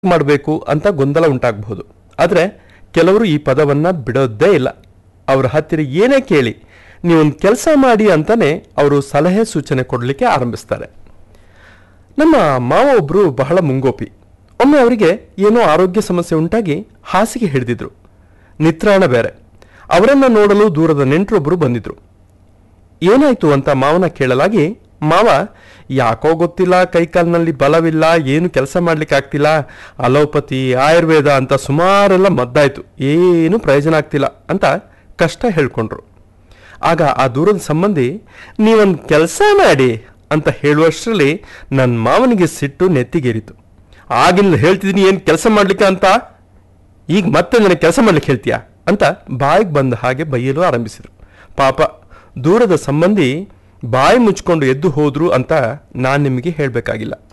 ಮಾಡಬೇಕು ಅಂತ ಗೊಂದಲ ಉಂಟಾಗಬಹುದು. ಆದರೆ ಕೆಲವರು ಈ ಪದವನ್ನು ಬಿಡೋದೇ ಇಲ್ಲ. ಅವರ ಹತ್ತಿರ ಏನೇ ಕೇಳಿ ನೀವೊಂದು ಕೆಲಸ ಮಾಡಿ ಅಂತಾನೆ ಅವರು ಸಲಹೆ ಸೂಚನೆ ಕೊಡಲಿಕ್ಕೆ ಆರಂಭಿಸ್ತಾರೆ. ನಮ್ಮ ಮಾವ ಒಬ್ಬರು ಬಹಳ ಮುಂಗೋಪಿ. ಒಮ್ಮೆ ಅವರಿಗೆ ಏನೋ ಆರೋಗ್ಯ ಸಮಸ್ಯೆ ಉಂಟಾಗಿ ಹಾಸಿಗೆ ಹಿಡಿದಿದ್ರು. ನಿತ್ರಾಣ ಬೇರೆ. ಅವರನ್ನು ನೋಡಲು ದೂರದ ನೆಂಟರೊಬ್ಬರು ಬಂದಿದ್ರು. ಏನಾಯ್ತು ಅಂತ ಮಾವನ ಕೇಳಲಾಗಿ, ಮಾವ ಯಾಕೋ ಗೊತ್ತಿಲ್ಲ, ಕೈಕಾಲಿನಲ್ಲಿ ಬಲವಿಲ್ಲ, ಏನು ಕೆಲಸ ಮಾಡ್ಲಿಕ್ಕೆ ಆಗ್ತಿಲ್ಲ, ಅಲೋಪತಿ ಆಯುರ್ವೇದ ಅಂತ ಸುಮಾರೆಲ್ಲ ಮದ್ದಾಯ್ತು, ಏನು ಪ್ರಯೋಜನ ಆಗ್ತಿಲ್ಲ ಅಂತ ಕಷ್ಟ ಹೇಳ್ಕೊಂಡ್ರು. ಆಗ ಆ ದೂರದ ಸಂಬಂಧಿ ನೀವೊಂದು ಕೆಲಸ ಮಾಡಿ ಅಂತ ಹೇಳುವಷ್ಟರಲ್ಲಿ ನನ್ನ ಮಾವನಿಗೆ ಸಿಟ್ಟು ನೆತ್ತಿಗೇರಿತು. ಆಗಿಂದ ಹೇಳ್ತಿದ್ದೀನಿ ಏನು ಕೆಲಸ ಮಾಡ್ಲಿಕ್ಕೆ ಅಂತ, ಈಗ ಮತ್ತೆ ನನಗೆ ಕೆಲಸ ಮಾಡ್ಲಿಕ್ಕೆ ಹೇಳ್ತೀಯಾ ಅಂತ ಬಾಯಿಗೆ ಬಂದ ಹಾಗೆ ಬೈಯಲು ಆರಂಭಿಸಿದರು. ಪಾಪ ದೂರದ ಸಂಬಂಧಿ ಬಾಯಿ ಮುಚ್ಕೊಂಡು ಎದ್ದು ಹೋದ್ರು ಅಂತ ನಾನು ನಿಮಗೆ ಹೇಳಬೇಕಾಗಿಲ್ಲ.